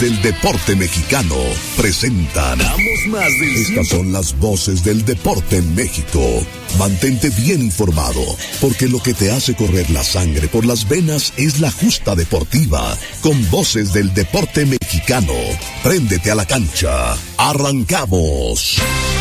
del deporte mexicano presentan. Estas son las voces del deporte en México. Mantente bien informado, porque lo que te hace correr la sangre por las venas es la justa deportiva. Con voces del deporte mexicano, préndete a la cancha. ¡Arrancamos!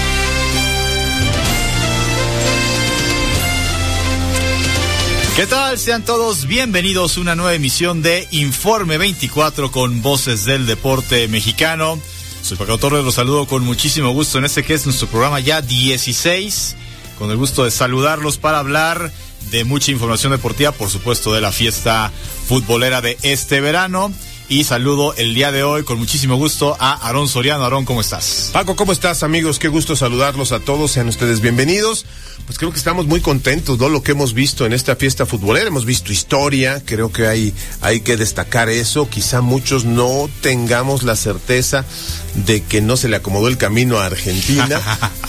¿Qué tal? Sean todos bienvenidos a una nueva emisión de Informe 24 con voces del deporte mexicano. Soy Paco Torres, los saludo con muchísimo gusto en este que es nuestro programa ya 16, con el gusto de saludarlos para hablar de mucha información deportiva, por supuesto de la fiesta futbolera de este verano. Y saludo el día de hoy con muchísimo gusto a Aarón Soriano. Aarón, ¿cómo estás? Paco, ¿cómo estás, amigos? Qué gusto saludarlos a todos, sean ustedes bienvenidos. Pues creo que estamos muy contentos, ¿no? Lo que hemos visto en esta fiesta futbolera, hemos visto historia, creo que hay que destacar eso. Quizá muchos no tengamos la certeza de que no se le acomodó el camino a Argentina,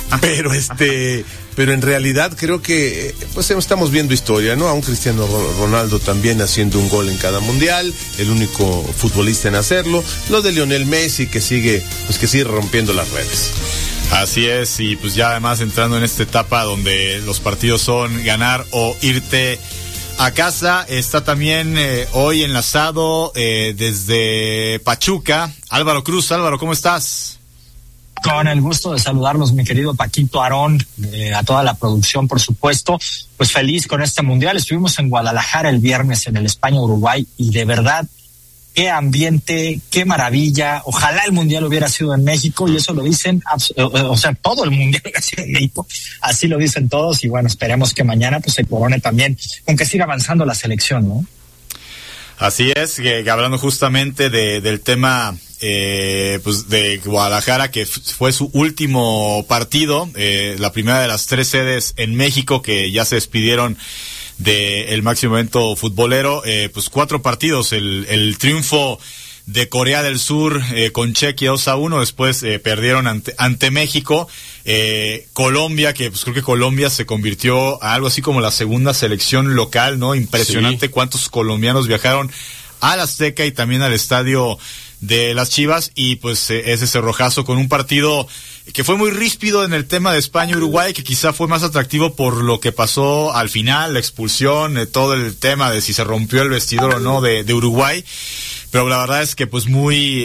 pero en realidad creo que pues estamos viendo historia, ¿no? A un Cristiano Ronaldo también haciendo un gol en cada mundial, el único futbolista en hacerlo, lo de Lionel Messi que sigue rompiendo las redes. Así es, y pues ya además entrando en esta etapa donde los partidos son ganar o irte a casa, está también hoy enlazado desde Pachuca, Álvaro Cruz. Álvaro, ¿cómo estás? Con el gusto de saludarlos, mi querido Paquito, Aarón, a toda la producción, por supuesto. Pues feliz con este mundial. Estuvimos en Guadalajara el viernes en el España-Uruguay y de verdad, qué ambiente, qué maravilla. Ojalá el mundial hubiera sido en México y eso lo dicen, todo el mundial hubiera sido en México. Así lo dicen todos y bueno, esperemos que mañana pues se corone también, con que siga avanzando la selección, ¿no? Así es, que hablando justamente del tema pues de Guadalajara, que fue su último partido, la primera de las 3 sedes en México que ya se despidieron del máximo evento futbolero, pues 4 partidos, el triunfo de Corea del Sur con Chequia 2-1, después perdieron ante México, Colombia, que pues creo que Colombia se convirtió a algo así como la segunda selección local, ¿no? Impresionante. Sí. Cuántos colombianos viajaron al Azteca y también al estadio de las Chivas, y pues ese cerrojazo con un partido que fue muy ríspido en el tema de España-Uruguay, que quizá fue más atractivo por lo que pasó al final, la expulsión, todo el tema de si se rompió el vestidor o no de Uruguay, pero la verdad es que pues muy